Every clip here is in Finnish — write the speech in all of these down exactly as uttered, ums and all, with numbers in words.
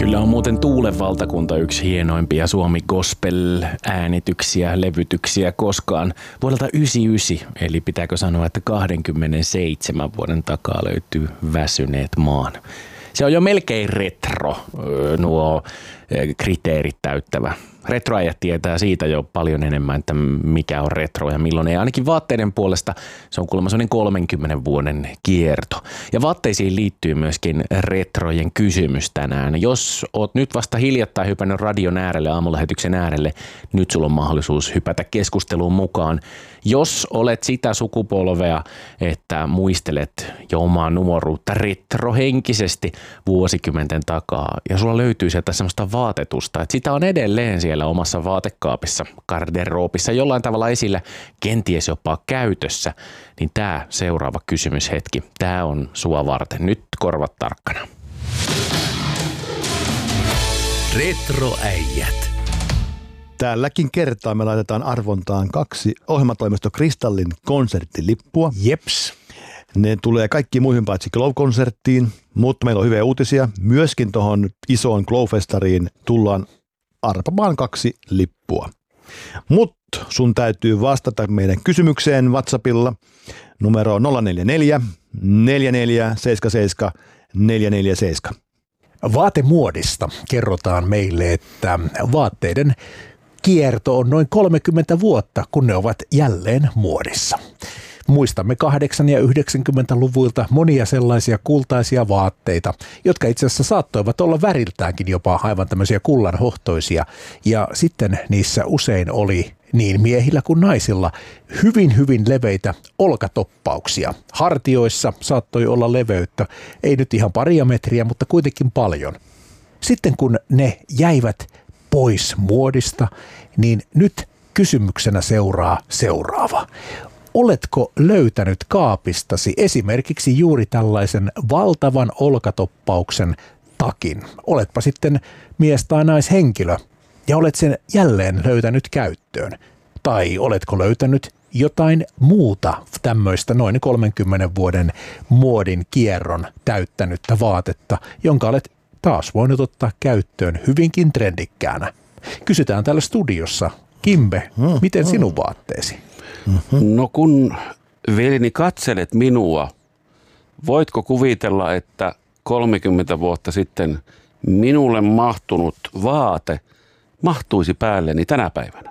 Kyllä on muuten Tuulen valtakunta yksi hienoimpia Suomi gospel-äänityksiä, levytyksiä koskaan. Vuodelta yhdeksänkymmentäyhdeksän, eli pitääkö sanoa, että kaksikymmentäseitsemän vuoden takaa löytyy Väsyneet maan. Se on jo melkein retro, nuo kriteerit täyttävä. Retroäijät tietää siitä jo paljon enemmän, että mikä on retro ja milloin ei. Ainakin vaatteiden puolesta se on kuulemma sellainen kolmenkymmenen vuoden kierto. Ja vaatteisiin liittyy myöskin retrojen kysymys tänään. Jos oot nyt vasta hiljattain hypännyt radion äärelle, aamulähetyksen äärelle, nyt sulla on mahdollisuus hypätä keskusteluun mukaan. Jos olet sitä sukupolvea, että muistelet jo omaa nuoruutta retrohenkisesti vuosikymmenten takaa ja sulla löytyy sieltä semmoista vaatetusta, että sitä on edelleen siellä omassa vaatekaapissa, garderoopissa jollain tavalla esillä, kenties jopa käytössä, niin tämä seuraava kysymyshetki, tämä on sua varten. Nyt korvat tarkkana. Retroäijät. Tälläkin kertaa me laitetaan arvontaan kaksi ohjelmatoimisto Kristallin konserttilippua. Jeps. Ne tulee kaikki muihin paitsi Glow-konserttiin, mutta meillä on hyviä uutisia. Myöskin tuohon isoon Glow-festariin tullaan arpamaan kaksi lippua. Mutta sun täytyy vastata meidän kysymykseen WhatsAppilla. Numero on nolla neljä neljä neljä neljä seitsemän seitsemän neljä neljä seitsemän. Vaatemuodista kerrotaan meille, että vaatteiden kierto on noin kolmekymmentä vuotta, kun ne ovat jälleen muodissa. Muistamme kahdeksankymmentä- ja yhdeksänkymmentäluvulta monia sellaisia kultaisia vaatteita, jotka itse asiassa saattoivat olla väriltäänkin jopa aivan tämmöisiä kullanhohtoisia. Ja sitten niissä usein oli niin miehillä kuin naisilla hyvin hyvin leveitä olkatoppauksia. Hartioissa saattoi olla leveyttä, ei nyt ihan paria metriä, mutta kuitenkin paljon. Sitten kun ne jäivät pois muodista, niin nyt kysymyksenä seuraa seuraava. Oletko löytänyt kaapistasi esimerkiksi juuri tällaisen valtavan olkatoppauksen takin? Oletpa sitten mies tai naishenkilö ja olet sen jälleen löytänyt käyttöön. Tai oletko löytänyt jotain muuta tämmöistä noin kolmenkymmenen vuoden muodin kierron täyttänyttä vaatetta, jonka olet taas voinut ottaa käyttöön hyvinkin trendikkäänä. Kysytään täällä studiossa. Kimbe, miten sinun vaatteesi? No kun velini katselet minua, voitko kuvitella, että kolmekymmentä vuotta sitten minulle mahtunut vaate mahtuisi päälleni tänä päivänä?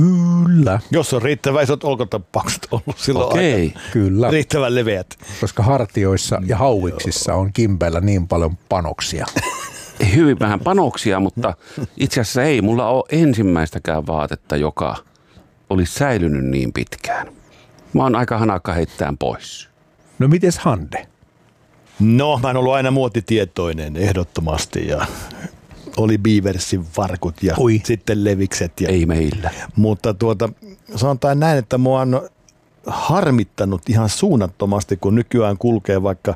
Kyllä. Jos on riittävän isot olkatoppaukset ollut silloin Okei. aika. Kyllä. Riittävän leveät. Koska hartioissa ja hauiksissa on Kimbellä niin paljon panoksia. Hyvin vähän panoksia, mutta itse asiassa ei mulla ole ensimmäistäkään vaatetta, joka olisi säilynyt niin pitkään. Mä oon aika hanakka heittämään pois. No mites Hande? No, mä en ollut aina muotitietoinen ehdottomasti ja oli Beaversin varkut ja Ui. sitten levikset. Ja, Ei meillä. mutta tuota, sanotaan näin, että mua on harmittanut ihan suunnattomasti, kun nykyään kulkee vaikka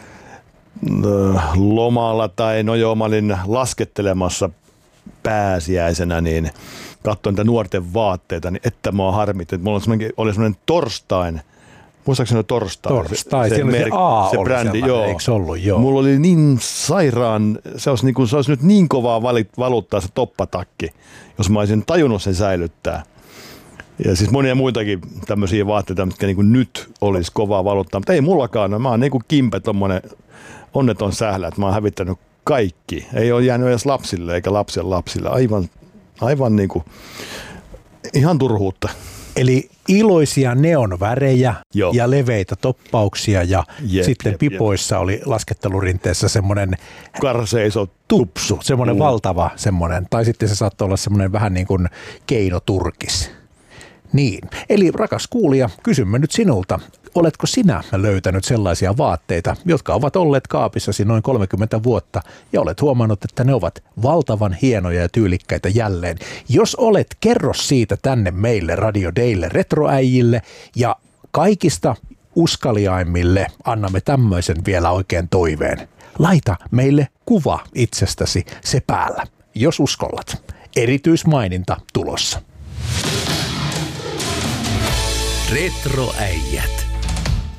lomalla tai no joo, mä olin laskettelemassa pääsiäisenä, niin katsoin niitä nuorten vaatteita, niin että mua harmittanut. Mulla oli semmoinen Torstain, muistaakseni Torstain? Torstai, se, se, merk, se A se oli brändi, joo. Eikö ollut, joo. Mulla oli niin sairaan, se olisi, niin kuin, se olisi nyt niin kovaa valuttaa se toppatakki, jos mä olisin tajunnut sen säilyttää. Ja siis monia muitakin tämmöisiä vaatteita, mitkä niin kuin nyt olisi kovaa valuttaa, mutta ei mullakaan. No, mä oon niin kuin Kimpe tommonen onneton sählä, että mä oon hävittänyt kaikki. Ei ole jäänyt edes lapsille eikä lapsen lapsille. Aivan, aivan niin kuin, ihan turhuutta. Eli iloisia neonvärejä Joo. ja leveitä toppauksia ja Jep, sitten jep, pipoissa jep. oli laskettelurinteessä semmoinen karseiso tupsu, semmoinen mm. valtava semmoinen, tai sitten se saattoi olla semmoinen vähän niin kuin keinoturkis. Niin, eli rakas kuulija, kysymme nyt sinulta, oletko sinä löytänyt sellaisia vaatteita, jotka ovat olleet kaapissasi noin kolmekymmentä vuotta ja olet huomannut, että ne ovat valtavan hienoja ja tyylikkäitä jälleen. Jos olet, kerro siitä tänne meille Radio Daylle retroäijille ja kaikista uskaliaimmille annamme tämmöisen vielä oikein toiveen. Laita meille kuva itsestäsi se päällä, jos uskollat. Erityismaininta tulossa. Retroäijät.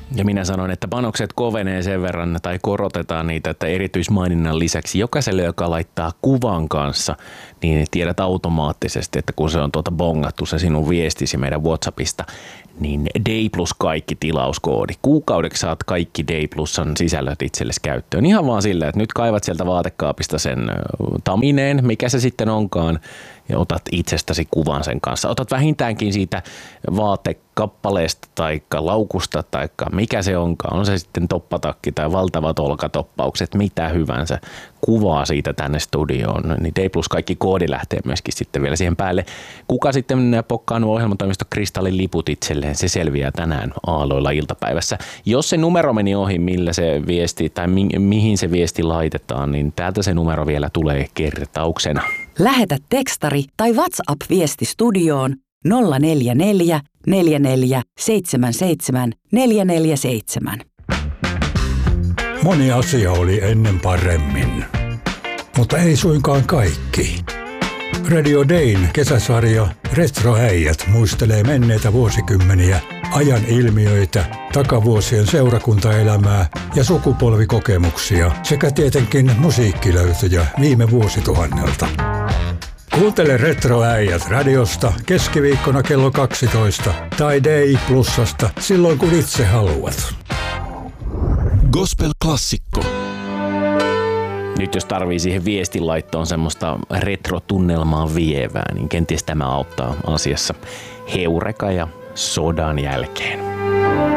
Ja minä sanoin, että panokset kovenee sen verran tai korotetaan niitä, että erityismaininnan lisäksi jokaiselle, joka laittaa kuvan kanssa, niin tiedät automaattisesti, että kun se on tuota bongattu se sinun viestisi meidän WhatsAppista, niin Day Plus kaikki tilauskoodi. Kuukaudeksi saat kaikki Day Plusan sisällöt itsellesi käyttöön. Ihan vaan sillä, että nyt kaivat sieltä vaatekaapista sen tamineen, mikä se sitten onkaan, ja otat itsestäsi kuvan sen kanssa. Otat vähintäänkin siitä vaatekappaleesta tai laukusta tai mikä se onkaan. On se sitten toppatakki tai valtavat olkatoppaukset, mitä hyvänsä. Kuvaa siitä tänne studioon. Niin Day Plus kaikki koodi lähtee myöskin sitten vielä siihen päälle. Kuka sitten pokkaa nuo ohjelmatoimisto Kristallin liput itselleen, se selviää tänään aalloilla iltapäivässä. Jos se numero meni ohi, millä se viesti tai mi- mihin se viesti laitetaan, niin täältä se numero vielä tulee kertauksena. Lähetä tekstari tai WhatsApp-viesti studioon nolla neljä neljä neljä neljä seitsemän seitsemän neljä neljä seitsemän. Moni asia oli ennen paremmin, mutta ei suinkaan kaikki. Radio Dayn kesäsarja Retroäijät muistelee menneitä vuosikymmeniä, ajan ilmiöitä, takavuosien seurakuntaelämää ja sukupolvikokemuksia sekä tietenkin musiikkilöytöjä viime vuosituhannelta. Kuuntele Retroäijät radiosta keskiviikkona kello kaksitoista tai Day Plusasta silloin kun itse haluat. Gospel-klassikko. Nyt jos tarvii siihen viestinlaittoon semmoista retrotunnelmaa vievää, niin kenties tämä auttaa asiassa. Heureka ja sodan jälkeen.